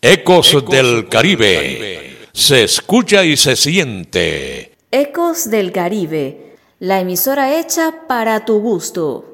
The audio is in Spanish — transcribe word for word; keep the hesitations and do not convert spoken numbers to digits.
Ecos, Ecos del, del Caribe. Caribe. Se escucha y se siente. Ecos del Caribe, la emisora hecha para tu gusto.